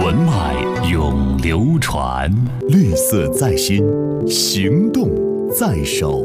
文脉永流传，绿色在心，行动在手。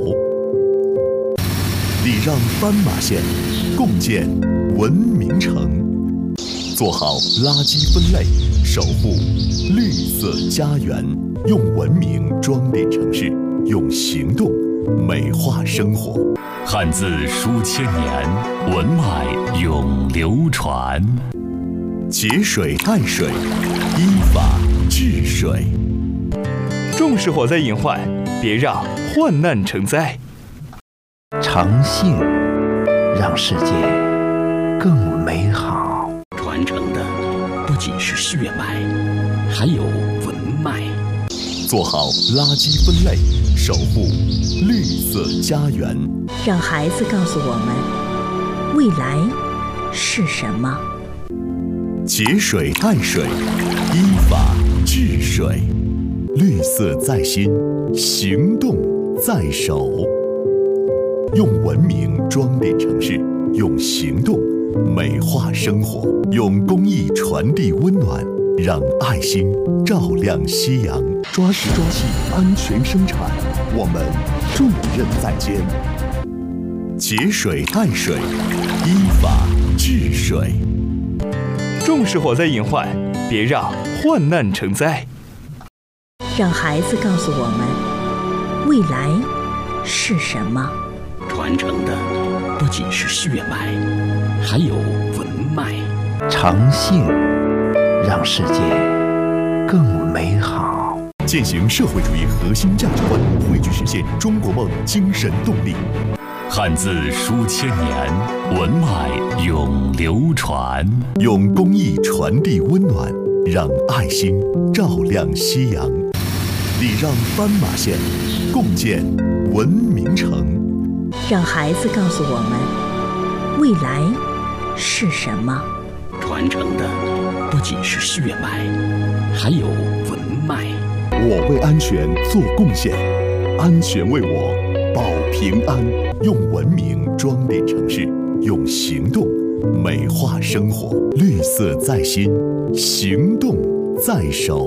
礼让斑马线，共建文明城。做好垃圾分类，守护绿色家园。用文明装点城市，用行动美化生活。汉字书千年，文脉永流传。节水爱水，依法治水。 重视火灾隐患，别让患难成灾。 诚信让世界更美好。 传承的不仅是血脉，还有文脉。 做好垃圾分类，守护绿色家园。 让孩子告诉我们，未来是什么？ 节水爱水，依法治水。绿色在心，行动在手。用文明装点城市，用行动美化生活，用公益传递温暖，让爱心照亮夕阳。抓实抓细，安全生产，我们重任在肩。节水爱水，依法治水。 重视火灾隐患，别让患难成灾。 让孩子告诉我们，未来是什么？ 传承的不仅是血脉，还有文脉。 诚信让世界更美好。 践行社会主义核心价值观，汇聚实现中国梦精神动力。汉字书千年，文脉永流传。用公益传递温暖，让爱心照亮夕阳。礼让斑马线，共建文明城。 让孩子告诉我们，未来是什么？ 传承的不仅是血脉，还有文脉。 我为安全做贡献，安全为我保平安。用文明装点城市，用行动美化生活。绿色在心，行动在手。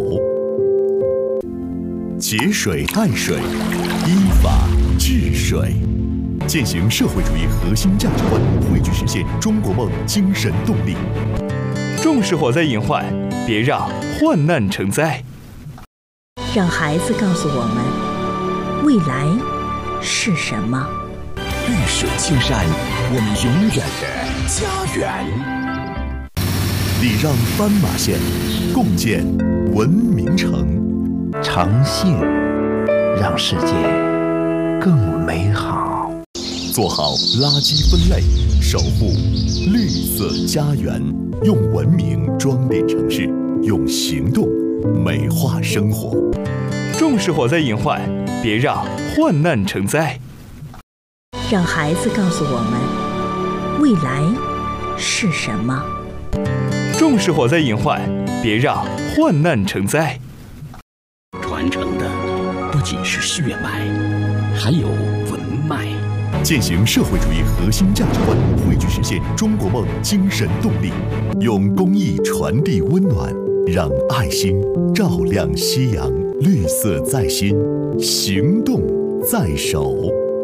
节水爱水，依法治水。践行社会主义核心价值观，汇聚实现中国梦精神动力。 重视火灾隐患，别让患难成灾。 让孩子告诉我们，未来是什么？ 绿水青山，我们永远的家园。 礼让斑马线，共建文明城。 诚信让世界更美好。 做好垃圾分类，守护绿色家园。用文明装点城市，用行动美化生活。 重视火灾隐患，别让患难成灾。 让孩子告诉我们，未来是什么？ 重视火灾隐患，别让患难成灾。 传承的不仅是血脉，还有文脉。 践行社会主义核心价值观，汇聚实现中国梦精神动力。用公益传递温暖，让爱心照亮夕阳。绿色在心，行动在手。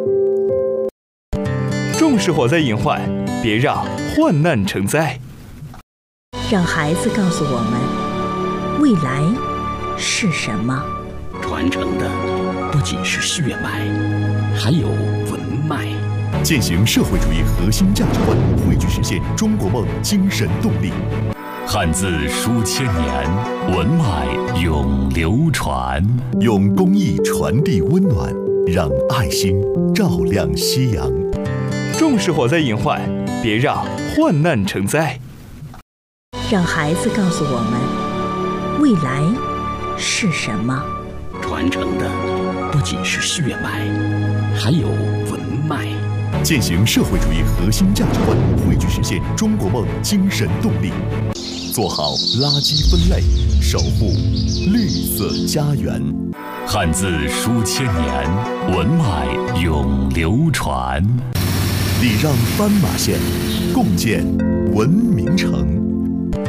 重视火灾隐患，别让患难成灾。 让孩子告诉我们，未来是什么？ 传承的不仅是血脉，还有文脉。 践行社会主义核心价值观，汇聚实现中国梦精神动力。汉字书千年，文脉永流传。用公益传递温暖，让爱心照亮夕阳。 重视火灾隐患，别让患难成灾。 让孩子告诉我们，未来是什么？ 传承的不仅是血脉，还有文脉。 践行社会主义核心价值观，汇聚实现中国梦精神动力。做好垃圾分类，守护绿色家园。汉字书千年，文脉永流传。礼让斑马线，共建文明城。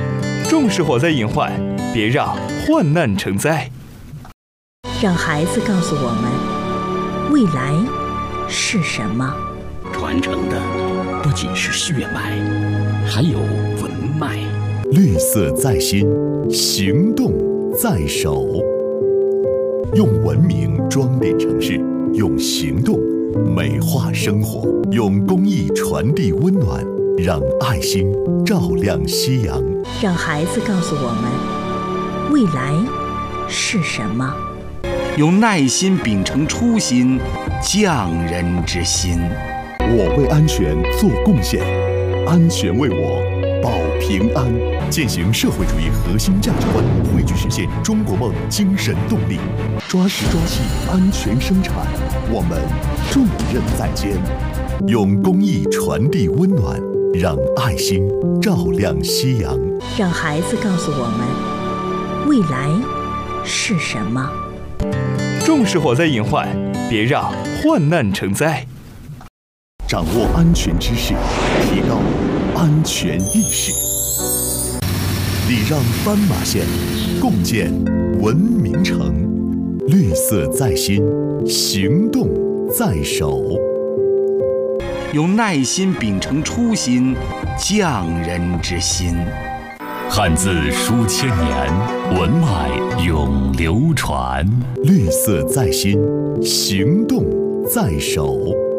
重视火灾隐患，别让患难成灾。 让孩子告诉我们，未来是什么？ 传承的不仅是血脉，还有文脉。 绿色在心，行动在手。用文明装点城市，用行动美化生活，用公益传递温暖，让爱心照亮夕阳。 让孩子告诉我们，未来是什么？ 用耐心秉承初心，匠人之心。 我为安全做贡献，安全为我保平安。践行社会主义核心价值观，汇聚实现中国梦精神动力。抓实抓细，安全生产，我们重任在肩。用公益传递温暖，让爱心照亮夕阳。 让孩子告诉我们，未来是什么？ 重视火灾隐患，别让患难成灾。 掌握安全知识，提高安全意识。礼让斑马线，共建文明城。绿色在心，行动在手。 用耐心秉承初心，匠人之心。 汉字书千年，文脉永流传。 绿色在心，行动在手。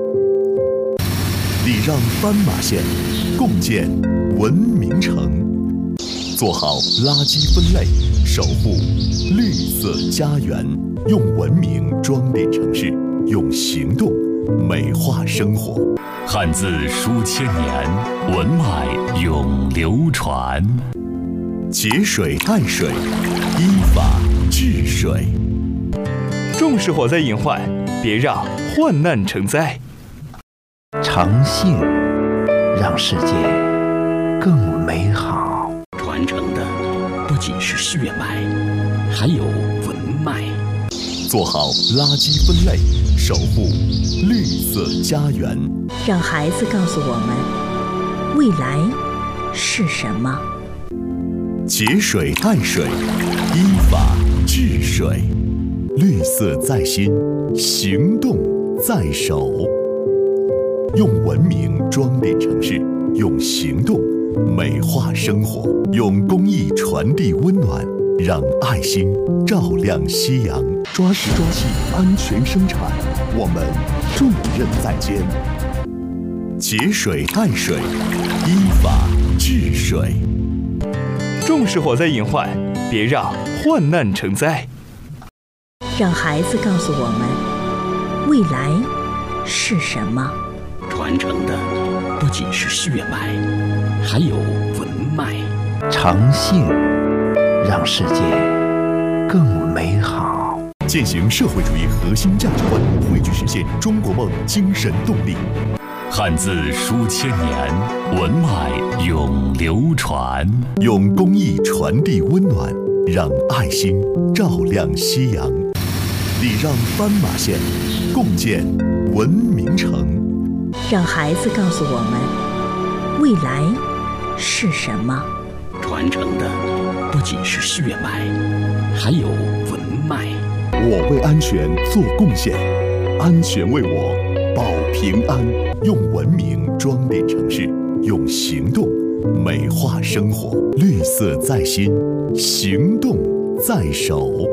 礼让斑马线，共建文明城。做好垃圾分类，守护绿色家园。用文明装点城市，用行动美化生活。 汉字书千年，文脉永流传。 节水爱水，依法治水。 重视火灾隐患，别让患难成灾。 诚信让世界更美好。 传承的不仅是血脉，还有文脉。 做好垃圾分类，守护绿色家园。 让孩子告诉我们，未来是什么？ 节水爱水，依法治水。绿色在心，行动在手。用文明装点城市，用行动美化生活，用公益传递温暖，让爱心照亮夕阳。抓实抓细，安全生产，我们重任在肩。节水爱水，依法治水。 重视火灾隐患，别让患难成灾。 让孩子告诉我们，未来是什么？ 传承的不仅是血脉，还有文脉。 诚信让世界更美好。 践行社会主义核心价值观，汇聚实现中国梦精神动力。 汉字书千年，文脉永流传。 用公益传递温暖，让爱心照亮夕阳。礼让斑马线，共建文明城。 让孩子告诉我们，未来是什么？ 传承的不仅是血脉，还有文脉。 我为安全做贡献，安全为我保平安。用文明装点城市，用行动美化生活。绿色在心，行动在手。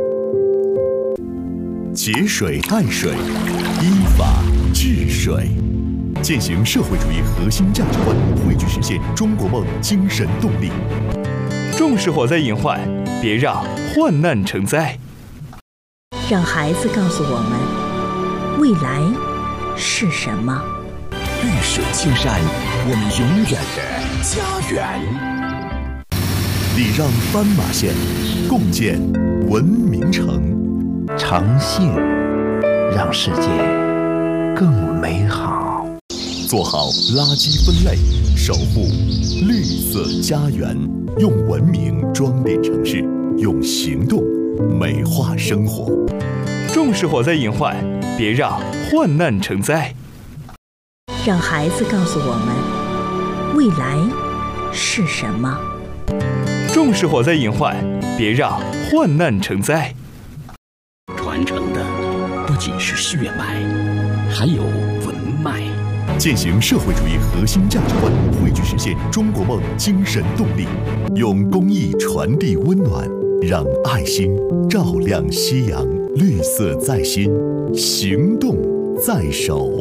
节水爱水，依法治水。践行社会主义核心价值观，汇聚实现中国梦精神动力。 重视火灾隐患，别让患难成灾。 让孩子告诉我们，未来是什么？ 绿水青山，我们永远的家园。 礼让斑马线，共建文明城。 诚信让世界更美好。 做好垃圾分类，守护绿色家园。用文明装点城市，用行动美化生活。 重视火灾隐患，别让患难成灾。 让孩子告诉我们，未来是什么？ 重视火灾隐患，别让患难成灾。 传承的不仅是血脉，还有文脉。 践行社会主义核心价值观，汇聚实现中国梦精神动力，用公益传递温暖，让爱心照亮夕阳。绿色在心，行动在手。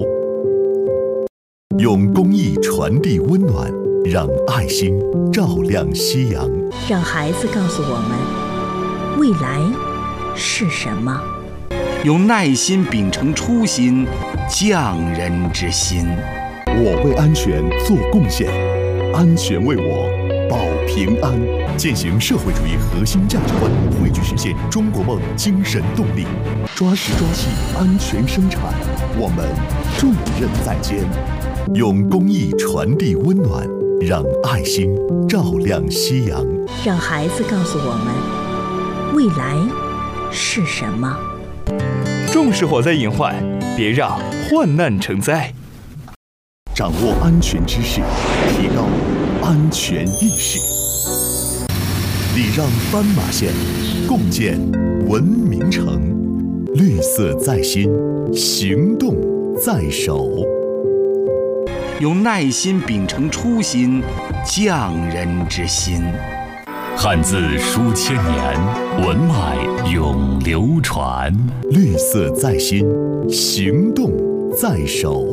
用公益传递温暖，让爱心照亮夕阳。 让孩子告诉我们，未来是什么？ 用耐心秉承初心，匠人之心。 我为安全做贡献，安全为我保平安。践行社会主义核心价值观，汇聚实现中国梦精神动力，抓实抓细安全生产，我们重任在肩。用公益传递温暖，让爱心照亮夕阳。 让孩子告诉我们，未来是什么？ 重视火灾隐患，别让患难成灾。 掌握安全知识，提高安全意识。礼让斑马线，共建文明城。绿色在心，行动在手。 用耐心秉承初心，匠人之心。 汉字书千年，文脉永流传。 绿色在心，行动在手。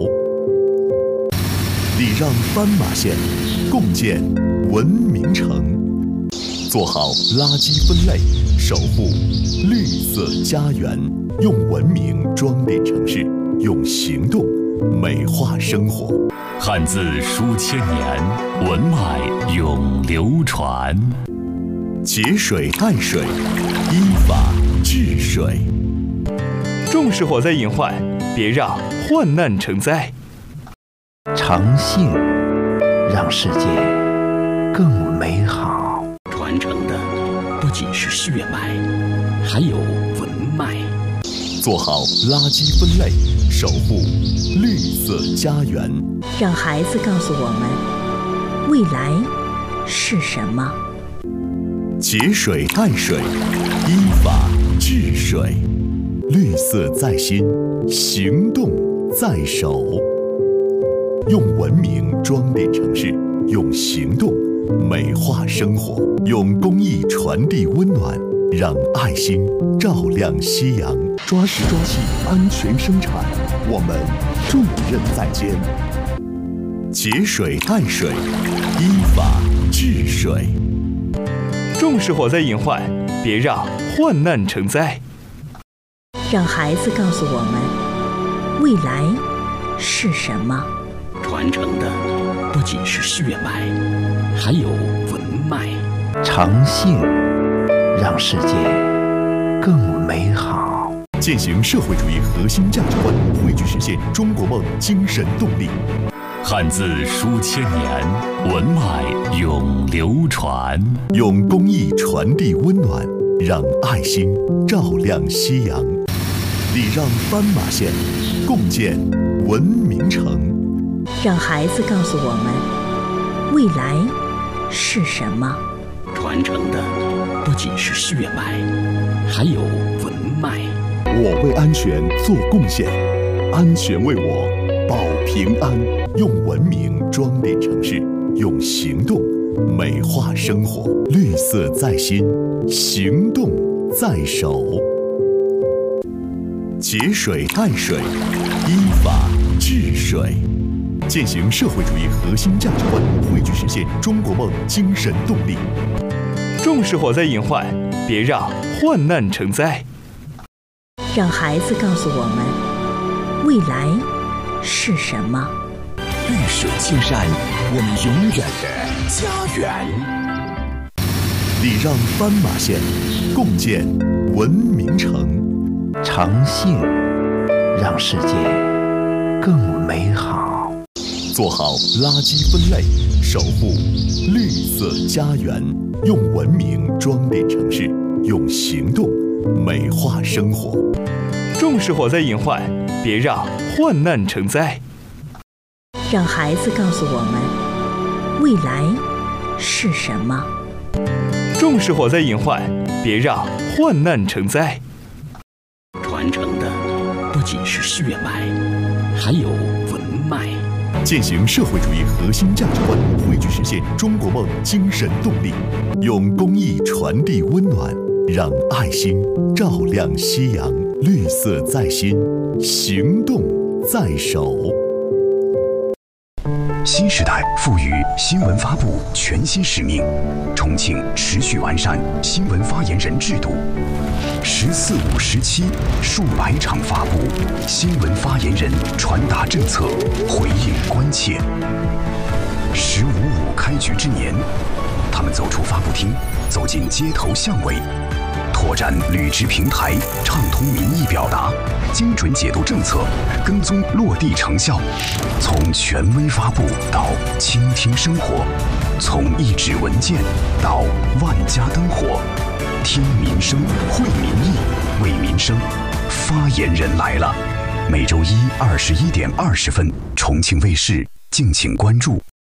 礼让斑马线，共建文明城。做好垃圾分类，守护绿色家园。用文明装点城市，用行动美化生活。 汉字书千年，文脉永流传。 节水爱水，依法治水。 重视火灾隐患，别让患难成灾。 诚信让世界更美好。 传承的不仅是血脉，还有文脉。 做好垃圾分类，守护绿色家园。 让孩子告诉我们，未来是什么？ 节水爱水，依法治水。绿色在心，行动在手。用文明装点城市，用行动美化生活。用公益传递温暖，让爱心照亮夕阳。抓实抓细安全生产，我们重任在肩。节水爱水，依法治水。 重视火灾隐患，别让患难成灾。 让孩子告诉我们，未来是什么？ 传承的不仅是血脉，还有文脉。 诚信让世界更美好。 践行社会主义核心价值观，汇聚实现中国梦精神动力。 汉字书千年，文脉永流传。 用公益传递温暖，让爱心照亮夕阳。礼让斑马线，共建文明城。 让孩子告诉我们，未来是什么？ 传承的不仅是血脉，还有文脉。 我为安全做贡献，安全为我保平安。用文明装点城市，用行动美化生活。绿色在心，行动在手。节水爱水，依法治水。践行社会主义核心价值观，汇聚实现中国梦精神动力。 重视火灾隐患，别让患难成灾。 让孩子告诉我们，未来是什么？ 绿水青山，我们永远的家园。 礼让斑马线，共建文明城。 诚信让世界更美好。 做好垃圾分类，守护绿色家园。用文明装点城市，用行动美化生活。 重视火灾隐患，别让患难成灾。 让孩子告诉我们，未来是什么？ 重视火灾隐患，别让患难成灾。 传承的不仅是血脉，还有文脉。 践行社会主义核心价值观，汇聚实现中国梦精神动力，用公益传递温暖，让爱心照亮夕阳。绿色在心，行动在手。 新时代赋予新闻发布全新使命，重庆持续完善新闻发言人制度。14、5、17数百场发布，新闻发言人传达政策，回应关切。15、5开局之年，他们走出发布厅，走进街头巷尾，拓展履职平台，畅通民意表达，精准解读政策，跟踪落地成效。从权威发布到倾听生活，从一纸文件到万家灯火，听民生，惠民意，为民生。发言人来了，每周一21点20分，重庆卫视，敬请关注。